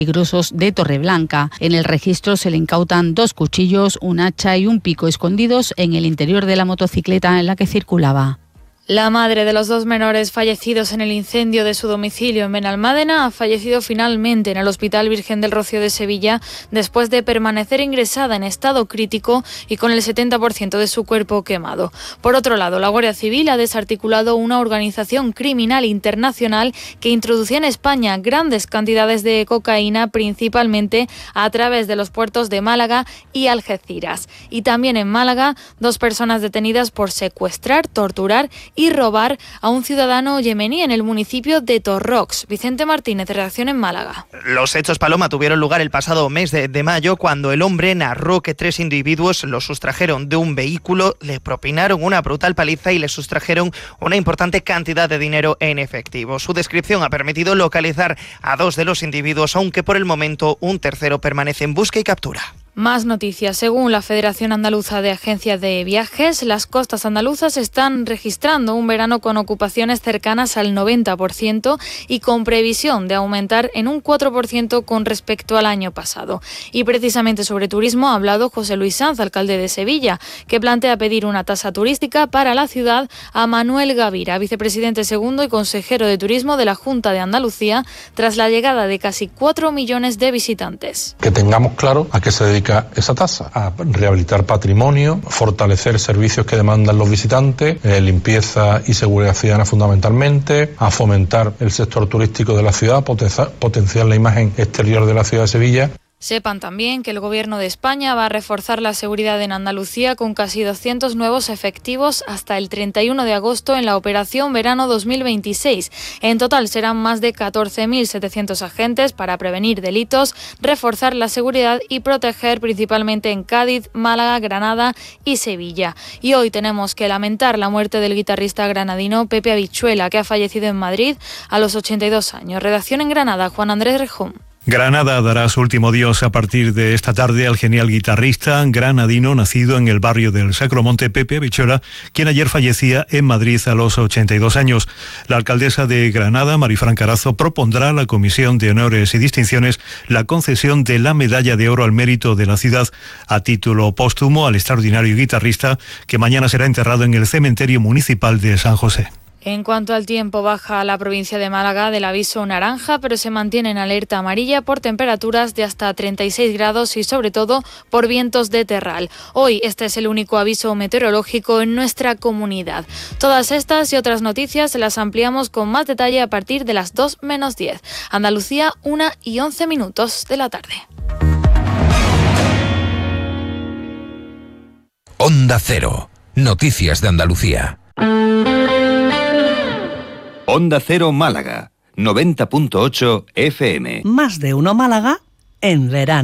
peligrosos de Torreblanca. En el registro se le incautan 2 cuchillos, un hacha y un pico escondidos en el interior de la motocicleta en la que circulaba. La madre de los 2 menores fallecidos en el incendio de su domicilio en Benalmádena ha fallecido finalmente en el Hospital Virgen del Rocío de Sevilla después de permanecer ingresada en estado crítico y con el 70% de su cuerpo quemado. Por otro lado, la Guardia Civil ha desarticulado una organización criminal internacional que introducía en España grandes cantidades de cocaína, principalmente a través de los puertos de Málaga y Algeciras. Y también en Málaga, 2 personas detenidas por secuestrar, torturar y robar a un ciudadano yemení en el municipio de Torrox. Vicente Martínez, de Redacción en Málaga. Los hechos, Paloma, tuvieron lugar el pasado mes de mayo, cuando el hombre narró que 3 individuos lo sustrajeron de un vehículo, le propinaron una brutal paliza y le sustrajeron una importante cantidad de dinero en efectivo. Su descripción ha permitido localizar a 2 de los individuos, aunque por el momento un tercero permanece en busca y captura. Más noticias. Según la Federación Andaluza de Agencias de Viajes, las costas andaluzas están registrando un verano con ocupaciones cercanas al 90% y con previsión de aumentar en un 4% con respecto al año pasado. Y precisamente sobre turismo ha hablado José Luis Sanz, alcalde de Sevilla, que plantea pedir una tasa turística para la ciudad a Manuel Gavira, vicepresidente segundo y consejero de Turismo de la Junta de Andalucía, tras la llegada de casi 4 millones de visitantes. Que tengamos claro a qué se dedica esa tasa: a rehabilitar patrimonio, fortalecer servicios que demandan los visitantes, limpieza y seguridad ciudadana fundamentalmente, a fomentar el sector turístico de la ciudad, potenciar la imagen exterior de la ciudad de Sevilla. Sepan también que el Gobierno de España va a reforzar la seguridad en Andalucía con casi 200 nuevos efectivos hasta el 31 de agosto en la Operación Verano 2026. En total serán más de 14.700 agentes para prevenir delitos, reforzar la seguridad y proteger principalmente en Cádiz, Málaga, Granada y Sevilla. Y hoy tenemos que lamentar la muerte del guitarrista granadino Pepe Habichuela, que ha fallecido en Madrid a los 82 años. Redacción en Granada, Juan Andrés Rejón. Granada dará su último adiós a partir de esta tarde al genial guitarrista granadino nacido en el barrio del Sacromonte, Pepe Habichuela, quien ayer fallecía en Madrid a los 82 años. La alcaldesa de Granada, Marifran Carazo, propondrá a la Comisión de Honores y Distinciones la concesión de la Medalla de Oro al Mérito de la ciudad a título póstumo al extraordinario guitarrista, que mañana será enterrado en el cementerio municipal de San José. En cuanto al tiempo, baja la provincia de Málaga del aviso naranja, pero se mantiene en alerta amarilla por temperaturas de hasta 36 grados y sobre todo por vientos de terral. Hoy este es el único aviso meteorológico en nuestra comunidad. Todas estas y otras noticias las ampliamos con más detalle a partir de las 2 menos 10. Andalucía, 1:11 de la tarde. Onda Cero. Noticias de Andalucía. Onda Cero Málaga, 90.8 FM. Más de uno Málaga en verano.